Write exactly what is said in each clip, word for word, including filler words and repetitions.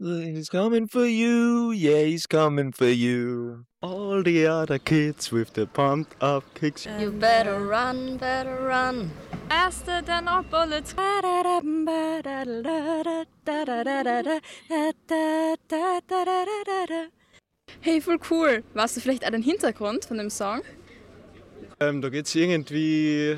He's coming for you, yeah, he's coming for you. All the other kids with the pumped up kicks. You better run, better run. Faster than our bullets. Hey, voll cool. Weißt du vielleicht auch den Hintergrund von dem Song? Ähm, da geht es irgendwie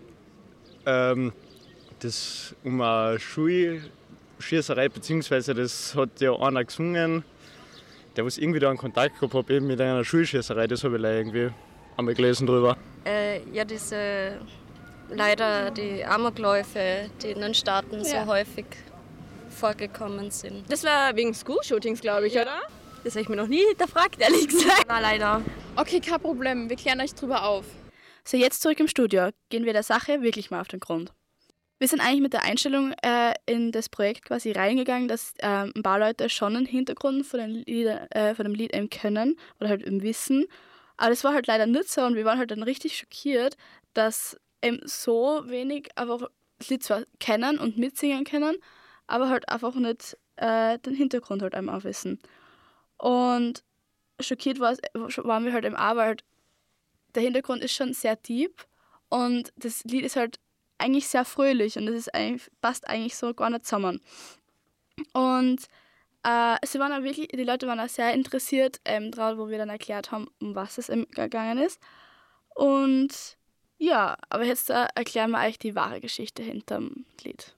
ähm, das um eine Schulschießerei, beziehungsweise das hat ja einer gesungen, der was irgendwie da einen Kontakt gehabt hat eben mit einer Schulschießerei, das habe ich leider irgendwie einmal gelesen drüber. Äh, ja, diese, leider die Amokläufe, die in den Staaten ja. so häufig vorgekommen sind. Das war wegen School-Shootings, glaube ich, ja. Oder? Das habe ich mir noch nie hinterfragt, ehrlich gesagt. Na, leider. Okay, kein Problem, wir klären euch drüber auf. So, jetzt zurück im Studio, gehen wir der Sache wirklich mal auf den Grund. Wir sind eigentlich mit der Einstellung äh, in das Projekt quasi reingegangen, dass äh, ein paar Leute schon einen Hintergrund von, den Lieder, äh, von dem Lied eben können oder halt eben wissen. Aber das war halt leider nicht so und wir waren halt dann richtig schockiert, dass eben so wenig einfach das Lied zwar kennen und mitsingen können, aber halt einfach nicht äh, den Hintergrund halt einmal wissen. Und schockiert war, waren wir halt eben auch, weil halt der Hintergrund ist schon sehr deep und das Lied ist halt eigentlich sehr fröhlich und das ist eigentlich, passt eigentlich so gar nicht zusammen. Und äh, sie waren auch wirklich, die Leute waren auch sehr interessiert ähm, daran, wo wir dann erklärt haben, um was es eben gegangen ist. Und ja, aber jetzt äh, erklären wir euch die wahre Geschichte hinterm Lied.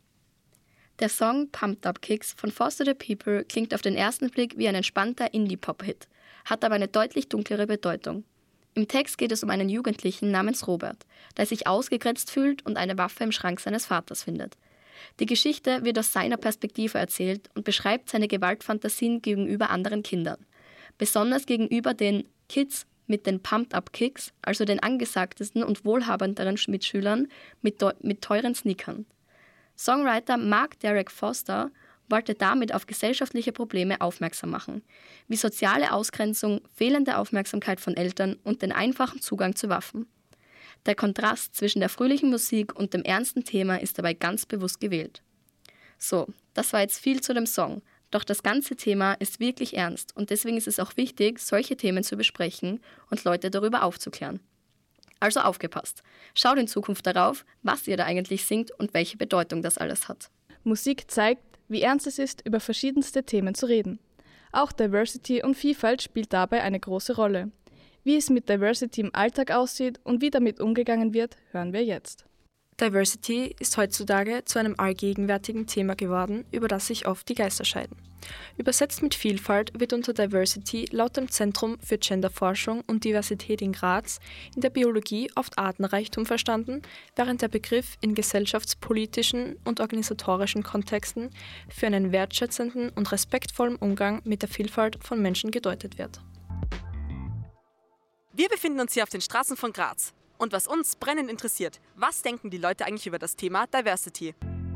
Der Song Pumped Up Kicks von Foster the People klingt auf den ersten Blick wie ein entspannter Indie-Pop-Hit, hat aber eine deutlich dunklere Bedeutung. Im Text geht es um einen Jugendlichen namens Robert, der sich ausgegrenzt fühlt und eine Waffe im Schrank seines Vaters findet. Die Geschichte wird aus seiner Perspektive erzählt und beschreibt seine Gewaltfantasien gegenüber anderen Kindern. Besonders gegenüber den Kids mit den Pumped-Up-Kicks, also den angesagtesten und wohlhabenderen Mitschülern mit, mit teuren Sneakern. Songwriter Mark Derek Foster wollte damit auf gesellschaftliche Probleme aufmerksam machen, wie soziale Ausgrenzung, fehlende Aufmerksamkeit von Eltern und den einfachen Zugang zu Waffen. Der Kontrast zwischen der fröhlichen Musik und dem ernsten Thema ist dabei ganz bewusst gewählt. So, das war jetzt viel zu dem Song, doch das ganze Thema ist wirklich ernst und deswegen ist es auch wichtig, solche Themen zu besprechen und Leute darüber aufzuklären. Also aufgepasst, schaut in Zukunft darauf, was ihr da eigentlich singt und welche Bedeutung das alles hat. Musik zeigt, wie ernst es ist, über verschiedenste Themen zu reden. Auch Diversity und Vielfalt spielt dabei eine große Rolle. Wie es mit Diversity im Alltag aussieht und wie damit umgegangen wird, hören wir jetzt. Diversity ist heutzutage zu einem allgegenwärtigen Thema geworden, über das sich oft die Geister scheiden. Übersetzt mit Vielfalt wird unter Diversity laut dem Zentrum für Genderforschung und Diversität in Graz in der Biologie oft Artenreichtum verstanden, während der Begriff in gesellschaftspolitischen und organisatorischen Kontexten für einen wertschätzenden und respektvollen Umgang mit der Vielfalt von Menschen gedeutet wird. Wir befinden uns hier auf den Straßen von Graz. Und was uns brennend interessiert, was denken die Leute eigentlich über das Thema Diversity?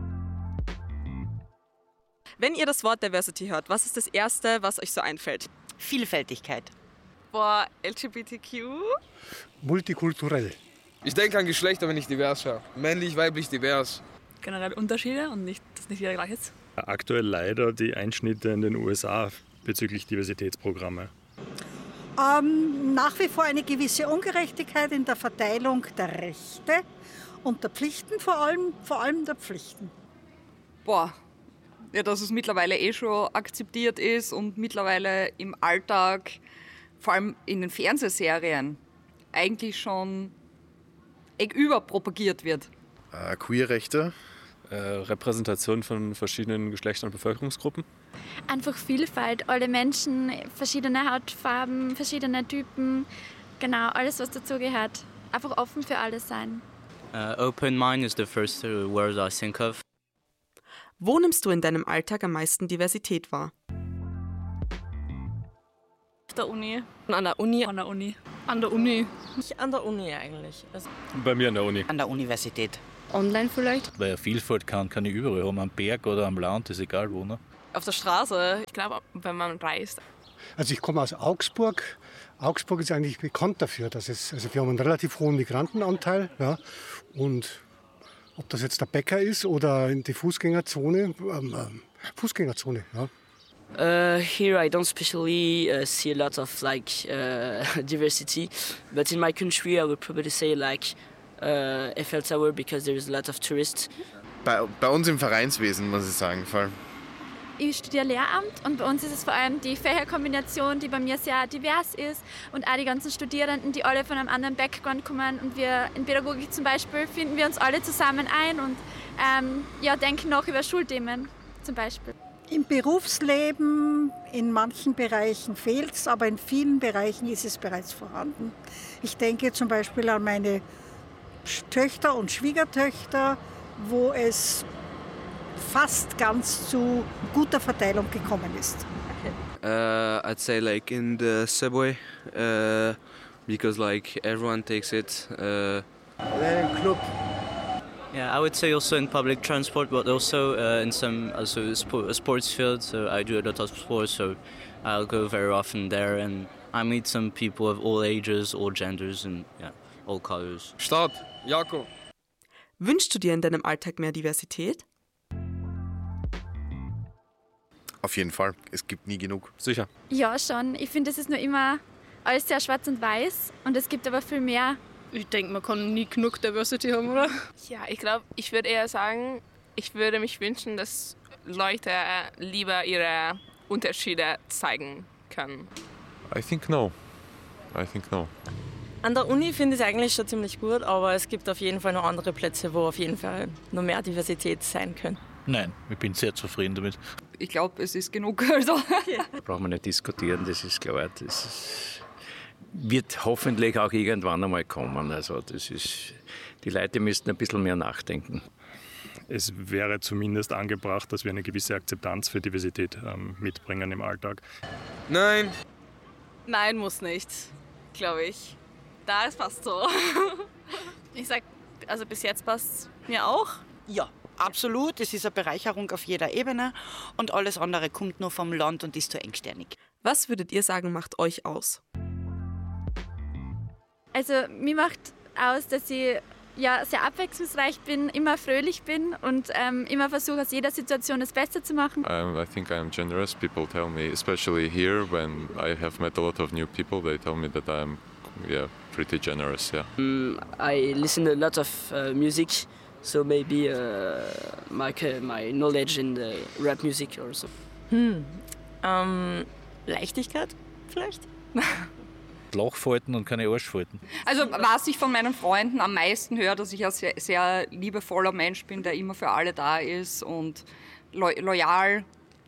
Wenn ihr das Wort Diversity hört, was ist das Erste, was euch so einfällt? Vielfältigkeit. Boah, L G B T Q? Multikulturell. Ich denke an Geschlechter, wenn ich divers höre. Männlich, weiblich, divers. Generell Unterschiede und nicht, dass nicht jeder gleich ist. Aktuell leider die Einschnitte in den U S A bezüglich Diversitätsprogramme. Ähm, nach wie vor eine gewisse Ungerechtigkeit in der Verteilung der Rechte und der Pflichten, vor allem, vor allem der Pflichten. Boah, ja, dass es mittlerweile eh schon akzeptiert ist und mittlerweile im Alltag, vor allem in den Fernsehserien, eigentlich schon überpropagiert wird. Äh, Queerrechte. Äh, Repräsentation von verschiedenen Geschlechtern und Bevölkerungsgruppen. Einfach Vielfalt, alle Menschen, verschiedene Hautfarben, verschiedene Typen, genau, alles was dazugehört. Einfach offen für alles sein. Uh, open mind is the first word I think of. Wo nimmst du in deinem Alltag am meisten Diversität wahr? Auf der Uni. An der Uni. An der Uni. An der Uni. Nicht an der Uni eigentlich. Also bei mir an der Uni. An der Universität. Online vielleicht? Weil ja Vielfalt kann, kann ich überall haben, am Berg oder am Land, ist egal wo. Ne? Auf der Straße, ich glaube, wenn man reist. Also ich komme aus Augsburg. Augsburg ist eigentlich bekannt dafür, dass es, also wir haben einen relativ hohen Migrantenanteil. Ja, und ob das jetzt der Bäcker ist oder in die Fußgängerzone, ähm, Fußgängerzone, ja, Uh, here I don't especially uh, see a lot of like uh, diversity, but in my country I would probably say like uh, Eiffel Tower because there's a lot of tourists. Bei, bei uns im Vereinswesen muss ich sagen, vor allem. Ich studiere Lehramt und bei uns ist es vor allem die Fächerkombination, die bei mir sehr divers ist und auch die ganzen Studierenden, die alle von einem anderen Background kommen und wir in Pädagogik zum Beispiel finden wir uns alle zusammen ein und ähm, ja, denken noch über Schulthemen zum Beispiel. Im Berufsleben, in manchen Bereichen fehlt es, aber in vielen Bereichen ist es bereits vorhanden. Ich denke zum Beispiel an meine Töchter und Schwiegertöchter, wo es fast ganz zu guter Verteilung gekommen ist. Uh, I'd say like in the subway, uh, because like everyone takes it. Uh, Club. Yeah, I would say also in public transport, but also uh, in some also sport, sports field. So I do a lot of sports, so I'll go very often there, and I meet some people of all ages, all genders, and yeah, all colors. Start, Jakob. Wünschst du dir in deinem Alltag mehr Diversität? Auf jeden Fall, es gibt nie genug. Sicher. Ja, schon. Ich finde, es ist nur immer alles sehr schwarz und weiß und es gibt aber viel mehr. Ich denke, man kann nie genug Diversity haben, oder? Ja, ich glaube, ich würde eher sagen, ich würde mich wünschen, dass Leute lieber ihre Unterschiede zeigen können. I think no. I think no. An der Uni finde ich es eigentlich schon ziemlich gut, aber es gibt auf jeden Fall noch andere Plätze, wo auf jeden Fall noch mehr Diversität sein könnte. Nein, ich bin sehr zufrieden damit. Ich glaube, es ist genug. Also. Brauchen wir nicht diskutieren, das ist klar. Das ist, wird hoffentlich auch irgendwann einmal kommen. Also das ist, die Leute müssten ein bisschen mehr nachdenken. Es wäre zumindest angebracht, dass wir eine gewisse Akzeptanz für Diversität ähm, mitbringen im Alltag. Nein. Nein, muss nicht, glaube ich. Da ist fast so. Ich sag, also bis jetzt passt mir auch. Ja, absolut. Es ist eine Bereicherung auf jeder Ebene und alles andere kommt nur vom Land und ist zu engsternig. Was würdet ihr sagen, macht euch aus? Also mir macht aus, dass ich ja, sehr abwechslungsreich bin, immer fröhlich bin und ähm, immer versuche, aus jeder Situation das Beste zu machen. Um, I think I'm generous. People tell me, especially here, when I have met a lot of new people, they tell me that I'm yeah, pretty generous. Yeah. Um, I listen a lot of uh, music, so maybe uh, my, my knowledge in the rap music or so. Hm. Ähm, Leichtigkeit vielleicht? Lochfalten und keine Arschfalten. Also was ich von meinen Freunden am meisten höre, dass ich ein sehr, sehr liebevoller Mensch bin, der immer für alle da ist und lo loyal.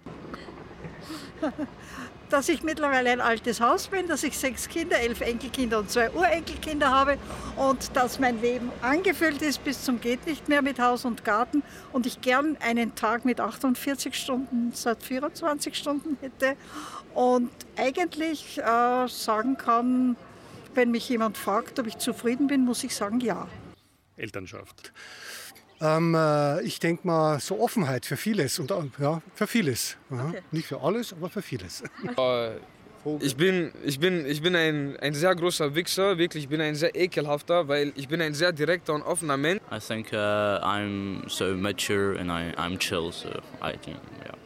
Dass ich mittlerweile ein altes Haus bin, dass ich sechs Kinder, elf Enkelkinder und zwei Urenkelkinder habe und dass mein Leben angefüllt ist bis zum geht nicht mehr mit Haus und Garten und ich gern einen Tag mit achtundvierzig Stunden statt vierundzwanzig Stunden hätte und eigentlich äh, sagen kann, wenn mich jemand fragt, ob ich zufrieden bin, muss ich sagen, ja. Elternschaft. Ähm, äh, ich denke mal, so Offenheit für vieles. Und, ja, für vieles. Okay. Nicht für alles, aber für vieles. Uh, ich bin, ich bin, ich bin ein, ein sehr großer Wichser, wirklich. Ich bin ein sehr ekelhafter, weil ich bin ein sehr direkter und offener Mensch. I think uh, I'm so mature and I, I'm chill, so I think, yeah.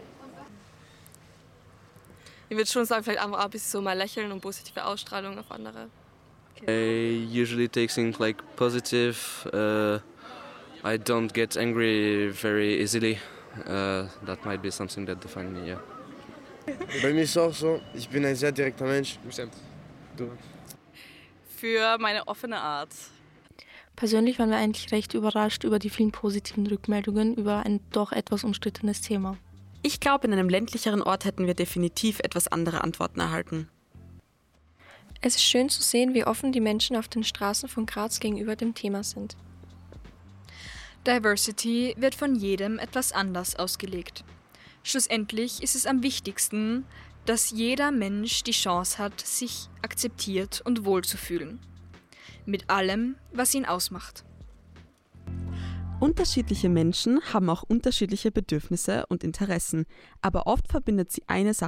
Ich würde schon sagen, vielleicht einfach ein bisschen so mal lächeln und positive Ausstrahlung auf andere. Okay. I usually take things like positive. Uh, I don't get angry very easily. Uh, that might be something that defines me, yeah. Bei mir ist es auch so, ich bin ein sehr direkter Mensch. Du. Für meine offene Art. Persönlich waren wir eigentlich recht überrascht über die vielen positiven Rückmeldungen über ein doch etwas umstrittenes Thema. Ich glaube, in einem ländlicheren Ort hätten wir definitiv etwas andere Antworten erhalten. Es ist schön zu sehen, wie offen die Menschen auf den Straßen von Graz gegenüber dem Thema sind. Diversity wird von jedem etwas anders ausgelegt. Schlussendlich ist es am wichtigsten, dass jeder Mensch die Chance hat, sich akzeptiert und wohlzufühlen. Mit allem, was ihn ausmacht. Unterschiedliche Menschen haben auch unterschiedliche Bedürfnisse und Interessen, aber oft verbindet sie eine Sache